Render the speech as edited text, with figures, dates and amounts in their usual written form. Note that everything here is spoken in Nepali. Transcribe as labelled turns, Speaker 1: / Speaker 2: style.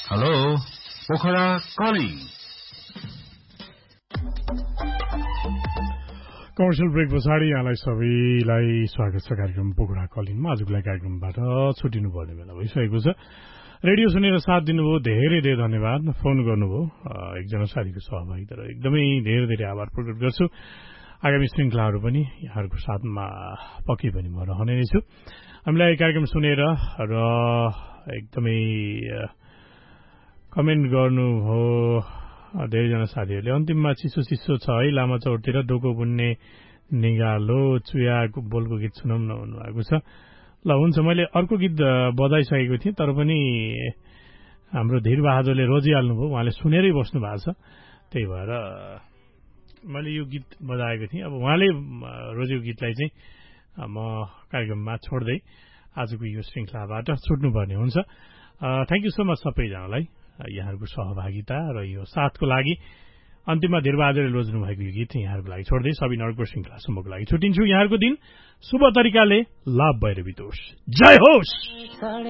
Speaker 1: Hello Pokhara calling
Speaker 2: commercial brake पछाडि यहाँलाई सबैलाई स्वागत छ कार्यक्रम पोखरा कलिङमा। आजको लागि कार्यक्रमबाट छुटिनु पर्ने बेला भइसकेको छ। रेडियो सुनेर साथ दिनुभयो, धेरै धेरै धन्यवाद। फोन गर्नुभयो एकजना साथीको सहभागिता र एकदमै धेरै धेरै आभार प्रकट गर्छु। आगामी श्रृङ्खलाहरू पनि यहाँहरूको साथमा पक्कै पनि म रहने नै छु। हामीलाई कार्यक्रम सुनेर र एकदमै कमेन्ट गर्नुभयो धेरैजना साथीहरूले। अन्तिममा चिसो चिसो छ है, लामा चौरतिर डोको बुन्ने निगालो चुयाको बोलको गीत सुनाउँ न भन्नुभएको छ। ल हुन्छ, मैले अर्को गीत बजाइसकेको थिएँ, तर पनि हाम्रो धीरबहादुरले रोजिहाल्नुभयो, उहाँले सुनेरै बस्नु भएको छ। त्यही भएर मैले यो गीत बजाएको थिएँ। अब उहाँले रोजेको गीतलाई चाहिँ म कार्यक्रममा छोड्दै आजको यो श्रृङ्खलाबाट छुट्नुपर्ने हुन्छ। थ्याङ्क यू सो मच सबैजनालाई यहाँहरूको सहभागिता र यो साथको लागि। अन्तिममा धीरबहादुरले रोज्नु भएको यो गीत यहाँहरूको लागि छोड्दै सबै अर्को श्रृङ्खलासम्मको लागि छुट्टिन्छु। यहाँहरूको दिन शुभ तरिकाले लाभ भएर बितोस्। जय होस्।